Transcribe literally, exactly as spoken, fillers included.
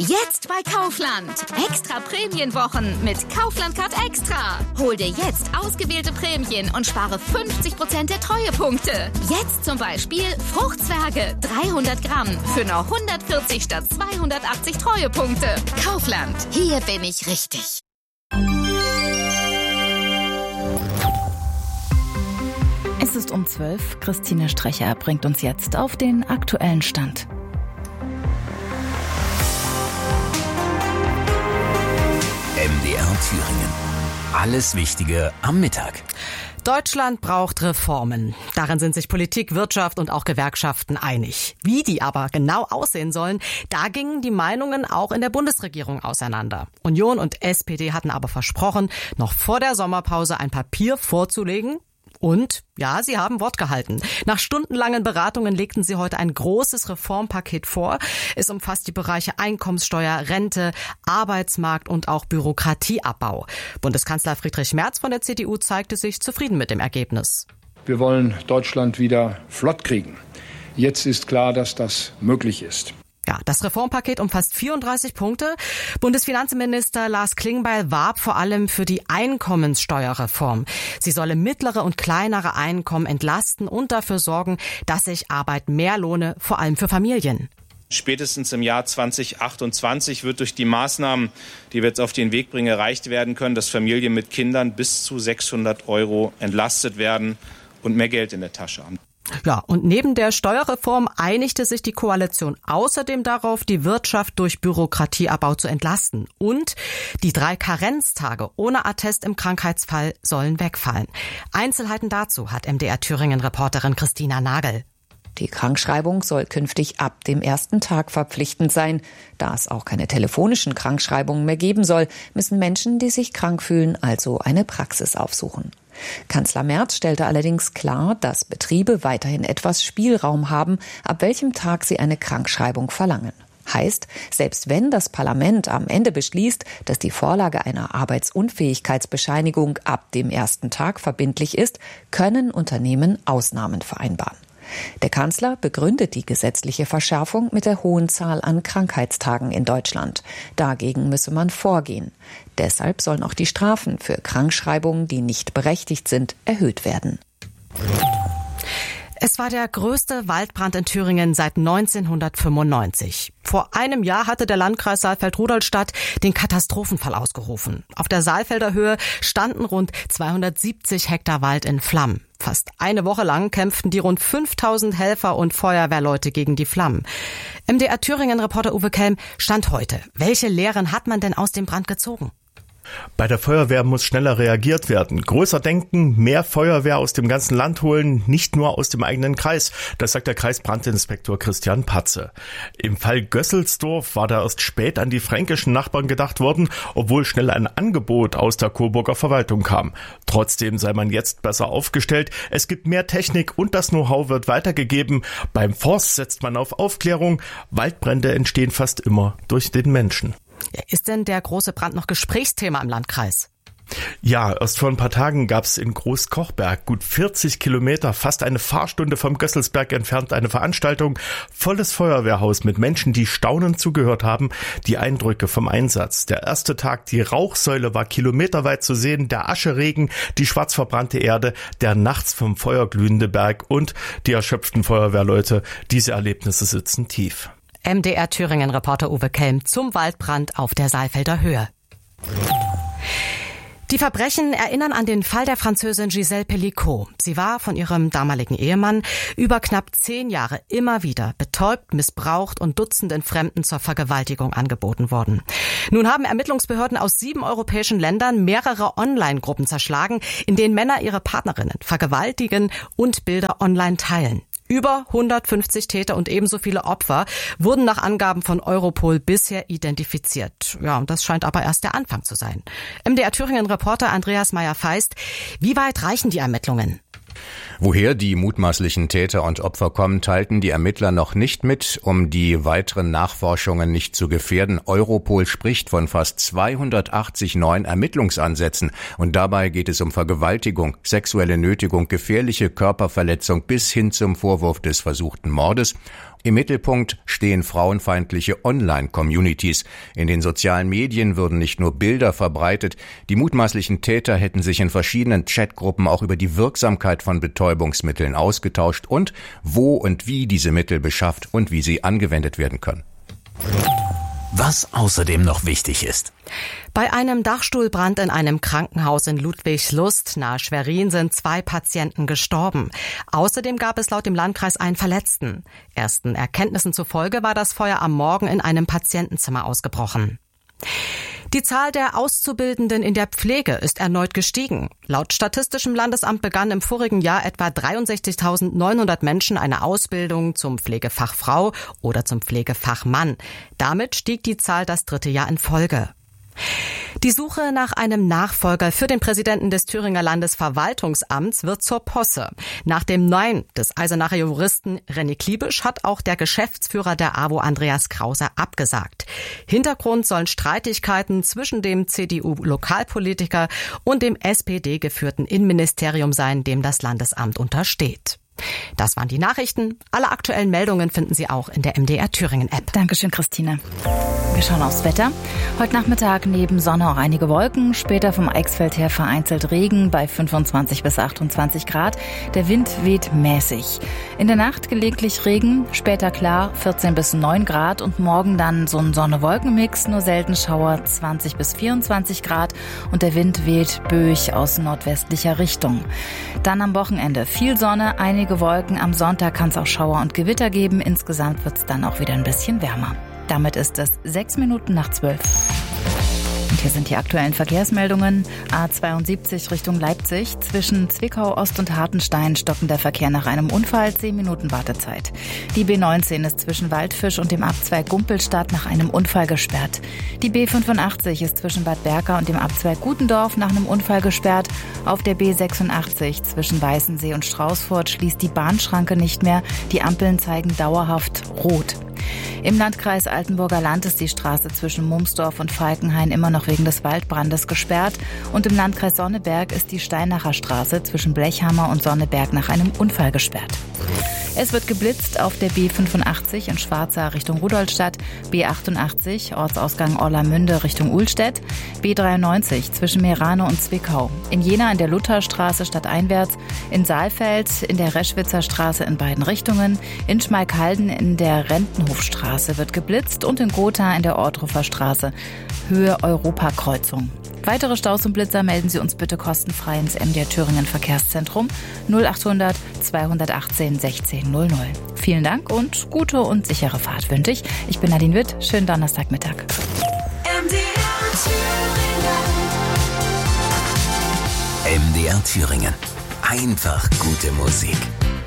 Jetzt bei Kaufland. Extra Prämienwochen mit Kaufland Card Extra. Hol dir jetzt ausgewählte Prämien und spare fünfzig Prozent der Treuepunkte. Jetzt zum Beispiel Fruchtzwerge dreihundert Gramm für nur hundertvierzig statt zweihundertachtzig Treuepunkte. Kaufland. Hier bin ich richtig. Es ist um zwölf. Christine Strecher bringt uns jetzt auf den aktuellen Stand. M D R Thüringen. Alles Wichtige am Mittag. Deutschland braucht Reformen. Darin sind sich Politik, Wirtschaft und auch Gewerkschaften einig. Wie die aber genau aussehen sollen, da gingen die Meinungen auch in der Bundesregierung auseinander. Union und S P D hatten aber versprochen, noch vor der Sommerpause ein Papier vorzulegen. Und, ja, sie haben Wort gehalten. Nach stundenlangen Beratungen legten sie heute ein großes Reformpaket vor. Es umfasst die Bereiche Einkommenssteuer, Rente, Arbeitsmarkt und auch Bürokratieabbau. Bundeskanzler Friedrich Merz von der C D U zeigte sich zufrieden mit dem Ergebnis. Wir wollen Deutschland wieder flott kriegen. Jetzt ist klar, dass das möglich ist. Ja, das Reformpaket umfasst vierunddreißig Punkte. Bundesfinanzminister Lars Klingbeil warb vor allem für die Einkommenssteuerreform. Sie solle mittlere und kleinere Einkommen entlasten und dafür sorgen, dass sich Arbeit mehr lohne, vor allem für Familien. Spätestens im Jahr zweitausendachtundzwanzig wird durch die Maßnahmen, die wir jetzt auf den Weg bringen, erreicht werden können, dass Familien mit Kindern bis zu sechshundert Euro entlastet werden und mehr Geld in der Tasche haben. Ja, und neben der Steuerreform einigte sich die Koalition außerdem darauf, die Wirtschaft durch Bürokratieabbau zu entlasten. Und die drei Karenztage ohne Attest im Krankheitsfall sollen wegfallen. Einzelheiten dazu hat M D R Thüringen-Reporterin Christina Nagel. Die Krankschreibung soll künftig ab dem ersten Tag verpflichtend sein. Da es auch keine telefonischen Krankschreibungen mehr geben soll, müssen Menschen, die sich krank fühlen, also eine Praxis aufsuchen. Kanzler Merz stellte allerdings klar, dass Betriebe weiterhin etwas Spielraum haben, ab welchem Tag sie eine Krankschreibung verlangen. Heißt, selbst wenn das Parlament am Ende beschließt, dass die Vorlage einer Arbeitsunfähigkeitsbescheinigung ab dem ersten Tag verbindlich ist, können Unternehmen Ausnahmen vereinbaren. Der Kanzler begründet die gesetzliche Verschärfung mit der hohen Zahl an Krankheitstagen in Deutschland. Dagegen müsse man vorgehen. Deshalb sollen auch die Strafen für Krankschreibungen, die nicht berechtigt sind, erhöht werden. Es war der größte Waldbrand in Thüringen seit neunzehnhundertfünfundneunzig. Vor einem Jahr hatte der Landkreis Saalfeld-Rudolstadt den Katastrophenfall ausgerufen. Auf der Saalfelder Höhe standen rund zweihundertsiebzig Hektar Wald in Flammen. Fast eine Woche lang kämpften die rund fünftausend Helfer und Feuerwehrleute gegen die Flammen. M D R Thüringen-Reporter Uwe Kelm, Stand heute. Welche Lehren hat man denn aus dem Brand gezogen? Bei der Feuerwehr muss schneller reagiert werden. Größer denken, mehr Feuerwehr aus dem ganzen Land holen, nicht nur aus dem eigenen Kreis. Das sagt der Kreisbrandinspektor Christian Patze. Im Fall Gösselsdorf war da erst spät an die fränkischen Nachbarn gedacht worden, obwohl schnell ein Angebot aus der Coburger Verwaltung kam. Trotzdem sei man jetzt besser aufgestellt. Es gibt mehr Technik und das Know-how wird weitergegeben. Beim Forst setzt man auf Aufklärung. Waldbrände entstehen fast immer durch den Menschen. Ist denn der große Brand noch Gesprächsthema im Landkreis? Ja, erst vor ein paar Tagen gab es in Großkochberg, gut vierzig Kilometer, fast eine Fahrstunde vom Gösselsberg entfernt, eine Veranstaltung, volles Feuerwehrhaus mit Menschen, die staunend zugehört haben, die Eindrücke vom Einsatz. Der erste Tag, die Rauchsäule war kilometerweit zu sehen, der Ascheregen, die schwarz verbrannte Erde, der nachts vom Feuer glühende Berg und die erschöpften Feuerwehrleute. Diese Erlebnisse sitzen tief. M D R Thüringen-Reporter Uwe Kelm zum Waldbrand auf der Saalfelder Höhe. Die Verbrechen erinnern an den Fall der Französin Gisèle Pelicot. Sie war von ihrem damaligen Ehemann über knapp zehn Jahre immer wieder betäubt, missbraucht und Dutzenden Fremden zur Vergewaltigung angeboten worden. Nun haben Ermittlungsbehörden aus sieben europäischen Ländern mehrere Online-Gruppen zerschlagen, in denen Männer ihre Partnerinnen vergewaltigen und Bilder online teilen. Über hundertfünfzig Täter und ebenso viele Opfer wurden nach Angaben von Europol bisher identifiziert. Ja, und das scheint aber erst der Anfang zu sein. M D R Thüringen-Reporter Andreas Meyer-Feist, wie weit reichen die Ermittlungen? Woher die mutmaßlichen Täter und Opfer kommen, teilten die Ermittler noch nicht mit, um die weiteren Nachforschungen nicht zu gefährden. Europol spricht von fast zweihundertachtzig neuen Ermittlungsansätzen und dabei geht es um Vergewaltigung, sexuelle Nötigung, gefährliche Körperverletzung bis hin zum Vorwurf des versuchten Mordes. Im Mittelpunkt stehen frauenfeindliche Online-Communities. In den sozialen Medien würden nicht nur Bilder verbreitet, die mutmaßlichen Täter hätten sich in verschiedenen Chatgruppen auch über die Wirksamkeit von Betäubungsmitteln ausgetauscht und wo und wie diese Mittel beschafft und wie sie angewendet werden können. Was außerdem noch wichtig ist. Bei einem Dachstuhlbrand in einem Krankenhaus in Ludwigslust nahe Schwerin sind zwei Patienten gestorben. Außerdem gab es laut dem Landkreis einen Verletzten. Ersten Erkenntnissen zufolge war das Feuer am Morgen in einem Patientenzimmer ausgebrochen. Die Zahl der Auszubildenden in der Pflege ist erneut gestiegen. Laut Statistischem Landesamt begannen im vorigen Jahr etwa dreiundsechzigtausendneunhundert Menschen eine Ausbildung zum Pflegefachfrau oder zum Pflegefachmann. Damit stieg die Zahl das dritte Jahr in Folge. Die Suche nach einem Nachfolger für den Präsidenten des Thüringer Landesverwaltungsamts wird zur Posse. Nach dem Nein des Eisenacher Juristen René Kliebisch hat auch der Geschäftsführer der A W O Andreas Krauser abgesagt. Hintergrund sollen Streitigkeiten zwischen dem C D U-Lokalpolitiker und dem S P D-geführten Innenministerium sein, dem das Landesamt untersteht. Das waren die Nachrichten. Alle aktuellen Meldungen finden Sie auch in der M D R Thüringen App. Dankeschön, Christine. Wir schauen aufs Wetter. Heute Nachmittag neben Sonne auch einige Wolken. Später vom Eichsfeld her vereinzelt Regen bei fünfundzwanzig bis achtundzwanzig Grad. Der Wind weht mäßig. In der Nacht gelegentlich Regen, später klar vierzehn bis neun Grad und morgen dann so ein Sonne-Wolken-Mix, nur selten Schauer zwanzig bis vierundzwanzig Grad und der Wind weht böig aus nordwestlicher Richtung. Dann am Wochenende viel Sonne, einige Wolken. Am Sonntag kann es auch Schauer und Gewitter geben. Insgesamt wird es dann auch wieder ein bisschen wärmer. Damit ist es sechs Minuten nach zwölf. Und hier sind die aktuellen Verkehrsmeldungen. A zweiundsiebzig Richtung Leipzig. Zwischen Zwickau Ost und Hartenstein stocken der Verkehr nach einem Unfall. zehn Minuten Wartezeit. Die B neunzehn ist zwischen Waldfisch und dem Abzweig Gumpelstadt nach einem Unfall gesperrt. Die B fünfundachtzig ist zwischen Bad Berka und dem Abzweig Gutendorf nach einem Unfall gesperrt. Auf der B sechsundachtzig zwischen Weißensee und Straußfurt schließt die Bahnschranke nicht mehr. Die Ampeln zeigen dauerhaft rot. Im Landkreis Altenburger Land ist die Straße zwischen Mumsdorf und Falkenhain immer noch wegen des Waldbrandes gesperrt. Und im Landkreis Sonneberg ist die Steinacher Straße zwischen Blechhammer und Sonneberg nach einem Unfall gesperrt. Es wird geblitzt auf der B fünfundachtzig in Schwarza Richtung Rudolstadt, B achtundachtzig Ortsausgang Orlamünde Richtung Uhlstedt, B dreiundneunzig zwischen Meerane und Zwickau, in Jena in der Lutherstraße stadteinwärts, in Saalfeld in der Reschwitzer Straße in beiden Richtungen, in Schmalkalden in der Rentenhofstraße wird geblitzt und in Gotha in der Ortrufer Straße Höhe Europakreuzung. Weitere Staus und Blitzer melden Sie uns bitte kostenfrei ins M D R Thüringen Verkehrszentrum null achthundert zweihundertachtzehn sechzehn null null. Vielen Dank und gute und sichere Fahrt wünsche ich. Ich bin Nadine Witt. Schönen Donnerstagmittag. M D R Thüringen. M D R Thüringen. Einfach gute Musik.